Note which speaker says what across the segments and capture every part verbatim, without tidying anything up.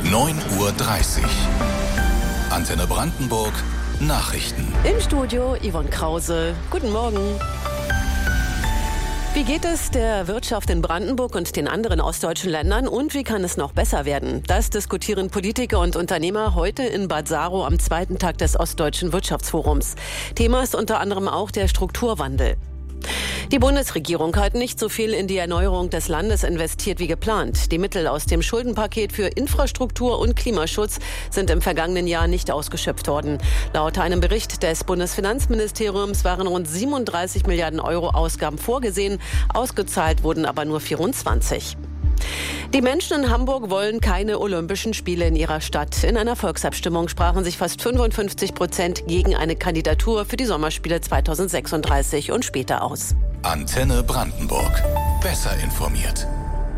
Speaker 1: neun Uhr dreißig. Antenne Brandenburg Nachrichten.
Speaker 2: Im Studio Yvonne Krause. Guten Morgen. Wie geht es der Wirtschaft in Brandenburg und den anderen ostdeutschen Ländern und wie kann es noch besser werden? Das diskutieren Politiker und Unternehmer heute in Bad Saro am zweiten Tag des Ostdeutschen Wirtschaftsforums. Thema ist unter anderem auch der Strukturwandel. Die Bundesregierung hat nicht so viel in die Erneuerung des Landes investiert wie geplant. Die Mittel aus dem Schuldenpaket für Infrastruktur und Klimaschutz sind im vergangenen Jahr nicht ausgeschöpft worden. Laut einem Bericht des Bundesfinanzministeriums waren rund siebenunddreißig Milliarden Euro Ausgaben vorgesehen. Ausgezahlt wurden aber nur vierundzwanzig. Die Menschen in Hamburg wollen keine Olympischen Spiele in ihrer Stadt. In einer Volksabstimmung sprachen sich fast fünfundfünfzig Prozent gegen eine Kandidatur für die Sommerspiele zweitausendsechsunddreißig und später aus.
Speaker 1: Antenne Brandenburg. Besser informiert.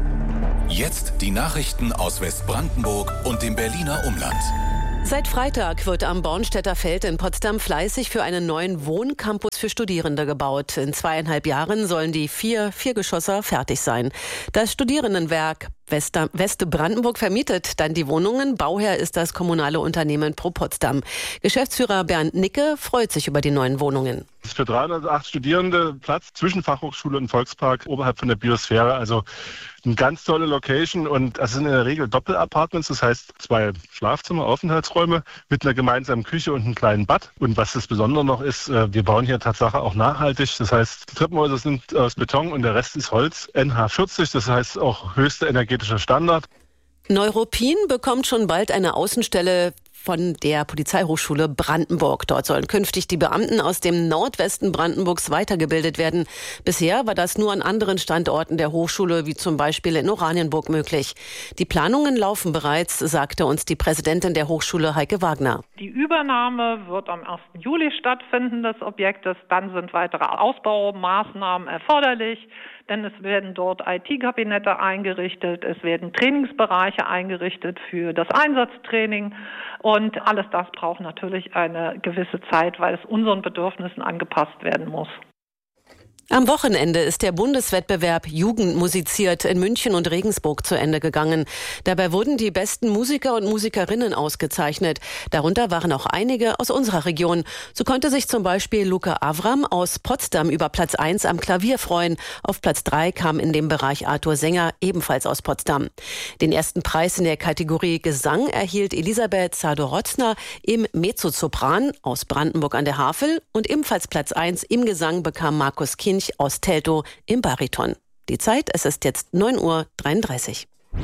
Speaker 1: Jetzt die Nachrichten aus Westbrandenburg und dem Berliner Umland.
Speaker 2: Seit Freitag wird am Bornstedter Feld in Potsdam fleißig für einen neuen Wohncampus für Studierende gebaut. In zweieinhalb Jahren sollen die vier Viergeschosser fertig sein. Das Studierendenwerk Wester, Weste Brandenburg vermietet dann die Wohnungen. Bauherr ist das kommunale Unternehmen Pro Potsdam. Geschäftsführer Bernd Nicke freut sich über die neuen Wohnungen.
Speaker 3: Es ist für dreihundertacht Studierende Platz zwischen Fachhochschule und Volkspark oberhalb von der Biosphäre. Also eine ganz tolle Location und es sind in der Regel Doppelapartments, das heißt zwei Schlafzimmer, Aufenthaltsräume mit einer gemeinsamen Küche und einem kleinen Bad. Und was das Besondere noch ist, wir bauen hier Tatsache auch nachhaltig. Das heißt, die Treppenhäuser sind aus Beton und der Rest ist Holz. N H vierzig, das heißt auch höchste energetischer Standard.
Speaker 2: Neuruppin bekommt schon bald eine Außenstelle von der Polizeihochschule Brandenburg. Dort sollen künftig die Beamten aus dem Nordwesten Brandenburgs weitergebildet werden. Bisher war das nur an anderen Standorten der Hochschule, wie zum Beispiel in Oranienburg, möglich. Die Planungen laufen bereits, sagte uns die Präsidentin der Hochschule Heike Wagner.
Speaker 4: Die Übernahme wird am ersten Juli stattfinden des Objektes. Dann sind weitere Ausbaumaßnahmen erforderlich. Denn es werden dort I T-Kabinette eingerichtet, es werden Trainingsbereiche eingerichtet für das Einsatztraining und alles das braucht natürlich eine gewisse Zeit, weil es unseren Bedürfnissen angepasst werden muss.
Speaker 2: Am Wochenende ist der Bundeswettbewerb Jugend musiziert in München und Regensburg zu Ende gegangen. Dabei wurden die besten Musiker und Musikerinnen ausgezeichnet. Darunter waren auch einige aus unserer Region. So konnte sich zum Beispiel Luca Avram aus Potsdam über Platz eins am Klavier freuen. Auf Platz drei kam in dem Bereich Arthur Sänger, ebenfalls aus Potsdam. Den ersten Preis in der Kategorie Gesang erhielt Elisabeth Zadorozner im Mezzosopran aus Brandenburg an der Havel. Und ebenfalls Platz eins im Gesang bekam Markus Kinch aus Teltow im Bariton. Die Zeit, es ist jetzt neun Uhr dreiunddreißig.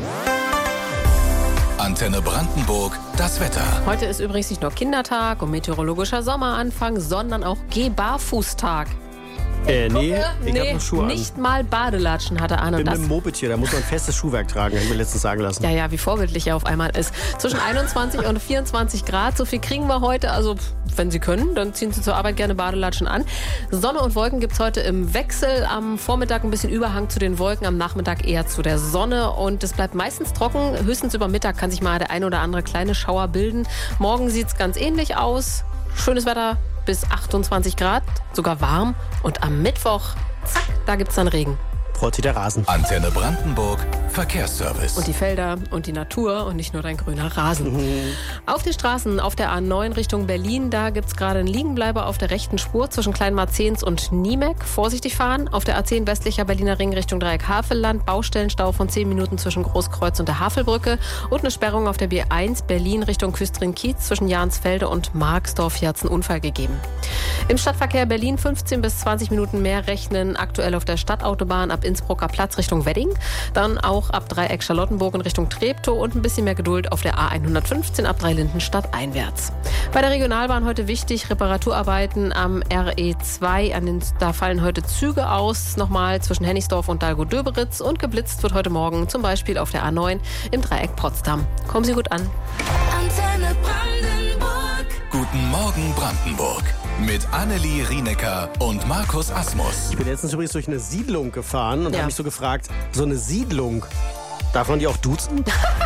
Speaker 1: Antenne Brandenburg, das Wetter.
Speaker 5: Heute ist übrigens nicht nur Kindertag und meteorologischer Sommeranfang, sondern auch Geh-Barfuß-Tag.
Speaker 6: Äh, nee,
Speaker 5: Gucke,
Speaker 6: ich
Speaker 5: nee,
Speaker 6: hab noch Schuhe
Speaker 5: nicht an. Mal Badelatschen hatte an.
Speaker 6: Ich
Speaker 5: Und
Speaker 6: bin
Speaker 5: das
Speaker 6: mit dem Moped hier, da muss man ein festes Schuhwerk tragen, habe ich mir letztens sagen lassen.
Speaker 5: Ja, ja, wie vorbildlich er auf einmal ist. Zwischen einundzwanzig und vierundzwanzig Grad, so viel kriegen wir heute. Also, wenn Sie können, dann ziehen Sie zur Arbeit gerne Badelatschen an. Sonne und Wolken gibt es heute im Wechsel. Am Vormittag ein bisschen Überhang zu den Wolken, am Nachmittag eher zu der Sonne. Und es bleibt meistens trocken. Höchstens über Mittag kann sich mal der ein oder andere kleine Schauer bilden. Morgen sieht es ganz ähnlich aus. Schönes Wetter bis achtundzwanzig Grad, sogar warm. Und am Mittwoch, zack, da gibt's dann Regen.
Speaker 6: Protzi der Rasen.
Speaker 1: Antenne Brandenburg, Verkehrsservice.
Speaker 5: Und die Felder und die Natur und nicht nur dein grüner Rasen. Mhm. Auf den Straßen, auf der A neun Richtung Berlin, da gibt's gerade einen Liegenbleiber auf der rechten Spur zwischen Kleinmarzens und Niemek. Vorsichtig fahren. Auf der A zehn westlicher Berliner Ring Richtung Dreieck Havelland. Baustellenstau von zehn Minuten zwischen Großkreuz und der Havelbrücke. Und eine Sperrung auf der B eins Berlin Richtung Küstrin-Kiez zwischen Jahnsfelde und Marxdorf. Hier hat's einen Unfall gegeben. Im Stadtverkehr Berlin fünfzehn bis zwanzig Minuten mehr rechnen. Aktuell auf der Stadtautobahn ab Innsbrucker Platz Richtung Wedding. Dann auch ab Dreieck Charlottenburg in Richtung Treptow und ein bisschen mehr Geduld auf der A hundertfünfzehn ab Dreilindenstadt einwärts. Bei der Regionalbahn heute wichtig, Reparaturarbeiten am R E zwei. An den, da fallen heute Züge aus, nochmal zwischen Hennigsdorf und Dahlgow-Döberitz und geblitzt wird heute Morgen zum Beispiel auf der A neun im Dreieck Potsdam. Kommen Sie gut an.
Speaker 1: Antenne Brandenburg. Guten Morgen Brandenburg. Mit Annelie Rienecker und Markus Asmus.
Speaker 6: Ich bin letztens übrigens durch eine Siedlung gefahren und
Speaker 5: Ja.
Speaker 6: habe mich so gefragt, so eine Siedlung, darf man die auch duzen?